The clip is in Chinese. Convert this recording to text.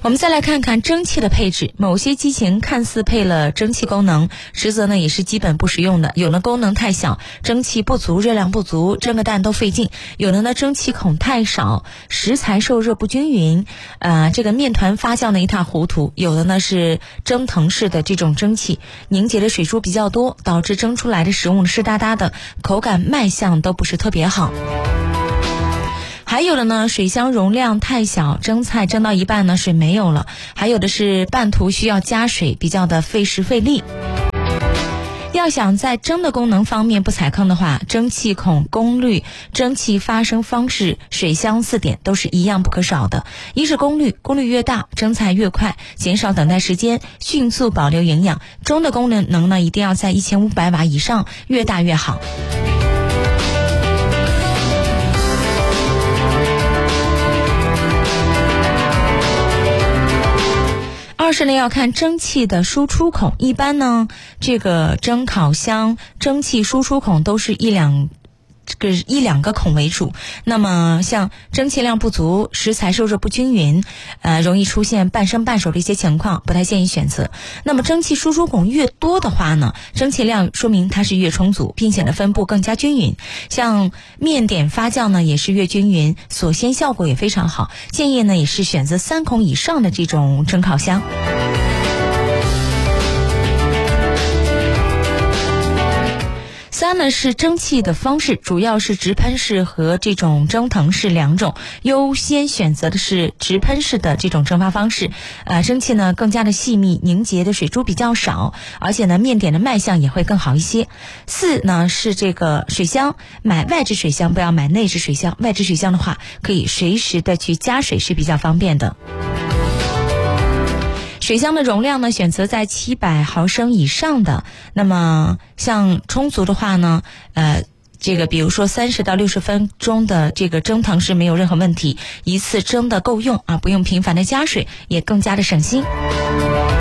我们再来看看蒸汽的配置，某些机型看似配了蒸汽功能，实则呢也是基本不实用的。有的功能太小，蒸汽不足，热量不足，蒸个蛋都费劲；有的呢蒸汽孔太少，食材受热不均匀，这个面团发酵呢一塌糊涂；有的呢是蒸腾式的这种蒸汽，凝结的水珠比较多，导致蒸出来的食物湿哒哒的，口感卖相都不是特别好。还有的呢，水箱容量太小，蒸菜蒸到一半呢水没有了；还有的是半途需要加水，比较的费时费力。要想在蒸的功能方面不踩坑的话，蒸汽孔功率、蒸汽发生方式、水箱4点都是一样不可少的。一是功率越大，蒸菜越快，减少等待时间，迅速保留营养。中的功能呢一定要在1500瓦以上，越大越好。二是呢要看蒸汽的输出孔，一般呢这个蒸烤箱蒸汽输出孔都是一两个孔为主，那么像蒸汽量不足，食材受热不均匀，容易出现半生半熟的一些情况，不太建议选择。那么蒸汽输出孔越多的话呢，蒸汽量说明它是越充足，并且呢分布更加均匀，像面点发酵呢也是越均匀，锁鲜效果也非常好。建议呢也是选择3孔以上的这种蒸烤箱。3呢是蒸汽的方式，主要是直喷式和这种蒸腾式2种，优先选择的是直喷式的这种蒸发方式。蒸汽呢更加的细密，凝结的水珠比较少，而且呢面点的卖相也会更好一些。4呢是这个水箱，买外置水箱不要买内置水箱，外置水箱的话可以随时的去加水是比较方便的。水箱的容量呢选择在700毫升以上的，那么像充足的话呢这个比如说30到60分钟的这个蒸腾是没有任何问题，一次蒸的够用不用频繁的加水，也更加的省心。